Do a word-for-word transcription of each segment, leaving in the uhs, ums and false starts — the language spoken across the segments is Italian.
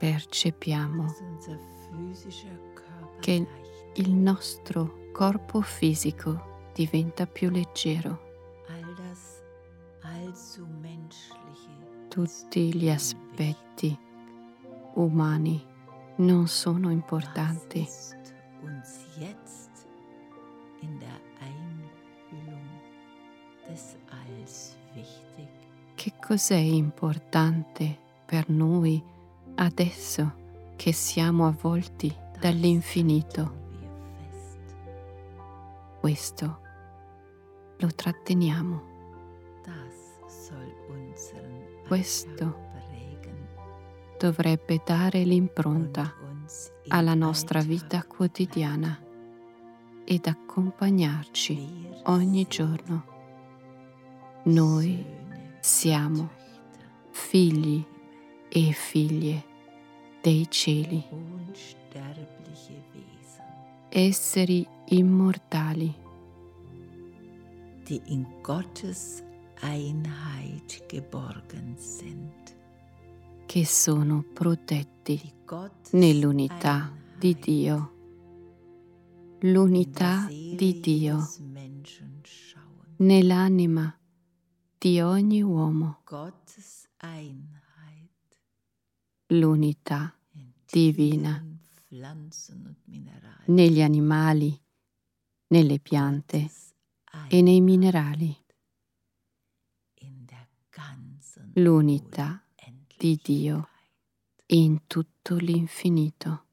percepiamo dass unser physischer Körper che leicht il nostro corpo fisico diventa più leggero. all das allzu menschliche Tutti gli aspetti umani non sono importanti. Was ist uns jetzt in der Einhüllung des Alls wichtig? Che cos'è importante per noi adesso che siamo avvolti dall'infinito? halten wir fest. Questo lo tratteniamo. Das soll unseren Questo Alltag prägen dovrebbe dare l'impronta und uns im alla nostra Alltag vita quotidiana ed accompagnarci Wir ogni sind giorno. Noi Söhne, siamo Töchter, figli e figlie dei cieli, unsterbliche Wesen, esseri immortali die in Gottes Einheit geborgen sind. che sono protetti Die Gottes nell'unità di Einheit Dio. in der L'unità Seele di Dio jedes Menschen schauen. nell'anima di ogni uomo. Gottes Einheit L'unità in divina Tieren, Pflanzen und Mineralien. negli animali, nelle piante Gottes e nei Einheit minerali. in der ganzen L'unità di Dio Unendlichkeit. in tutto l'infinito.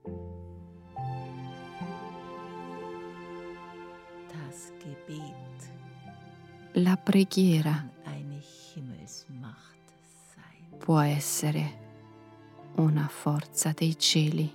Das Gebet La preghiera kann eine Himmelsmacht sein. può essere una forza dei cieli.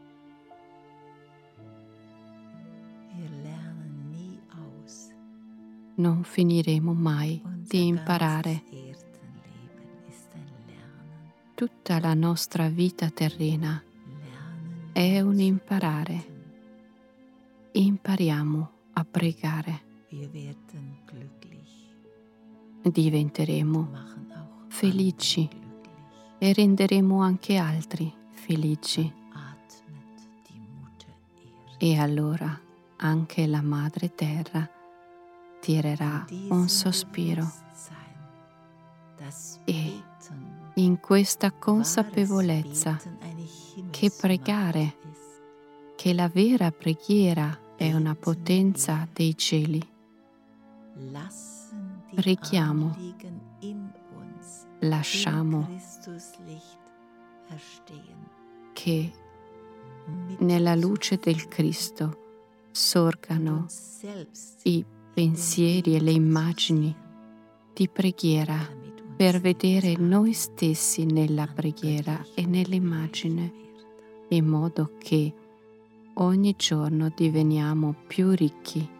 Wir lernen nie aus. Non finiremo mai Unser di imparare. ganzes Erdenleben ist ein Lernen. Tutta la nostra vita terrena Lernen è un zu imparare. beten. Impariamo a pregare. Wir werden glücklich. Diventeremo Machen auch felici andere glücklich. e renderemo anche altri felici. Atmet die Mutter Erde. E allora anche la Madre Terra tirerà un sospiro. Bewusstsein, das E Beten, in questa wahres consapevolezza Beten eine che Himmelsmacht pregare, ist, che la vera preghiera è una potenza dei cieli, lassen die preghiamo, Anliegen in uns lasciamo im Christuslicht erstehen. che Mit nella luce del Cristo sorgano uns selbst i pensieri e le immagini di preghiera mit uns per vedere selbst noi stessi nella preghiera e nell'immagine, in modo che ogni giorno diveniamo più ricchi